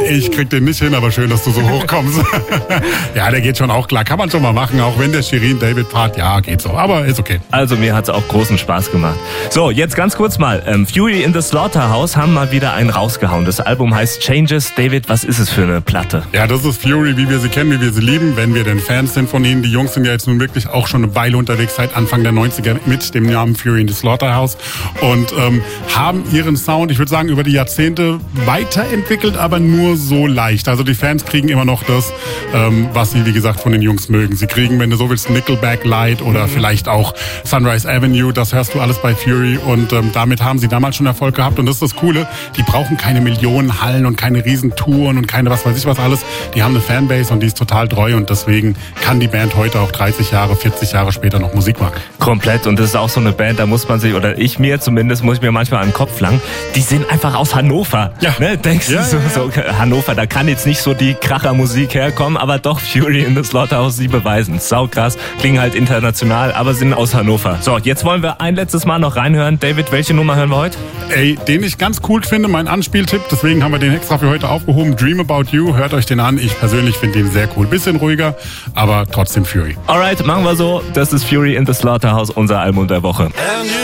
Ich krieg den nicht hin, aber schön, dass du so hochkommst. Ja, der geht schon auch klar. Kann man schon mal machen, auch wenn der Shirin-David-Part, ja, geht so. Aber ist okay. Also mir hat's auch großen Spaß gemacht. So, jetzt ganz kurz mal. Fury in the Slaughterhouse haben mal wieder einen rausgehauen. Das Album heißt Changes. David, was ist es für eine Platte? Ja, das ist Fury, wie wir sie kennen, wie wir sie lieben, wenn wir denn Fans sind von ihnen. Die Jungs sind ja jetzt nun wirklich auch schon eine Weile unterwegs, seit Anfang der 90er mit dem Namen Fury in the Slaughterhouse und haben ihren Sound, ich würde sagen, über die Jahrzehnte weiterentwickelt, aber nur so leicht. Also die Fans kriegen immer noch das, was sie, wie gesagt, von den Jungs mögen. Sie kriegen, wenn du so willst, Nickelback Light oder vielleicht auch Sunrise Avenue, das hörst du alles bei Fury und damit haben sie damals schon Erfolg gehabt und das ist das Coole, die brauchen keine Millionen Hallen und keine Riesentouren und keine was weiß ich was alles. Die haben eine Fanbase und die ist total treu und deswegen kann die Band heute auch 30 Jahre, 40 Jahre später noch Musik machen. Komplett, und das ist auch so eine Band, da muss man sich, oder ich mir zumindest, muss ich mir manchmal an den Kopf langen, die sind einfach aus Hannover. Ja. Ne? Denkst du so, Hannover, da kann jetzt nicht so die Krachermusik herkommen, aber doch Fury in the Slaughterhouse, sie beweisen. Saukrass, klingen halt international, aber sind aus Hannover. So, jetzt wollen wir ein letztes Mal noch reinhören. David, welche Nummer hören wir heute? Ey, den ich ganz cool finde, mein Anspieltipp, deswegen haben wir den extra für heute aufgehoben. Dream About You, hört euch den an. Ich persönlich finde ihn sehr cool. Bisschen ruhiger, aber trotzdem Fury. Alright, machen wir so. Das ist Fury in the Slaughterhouse, unser Album der Woche.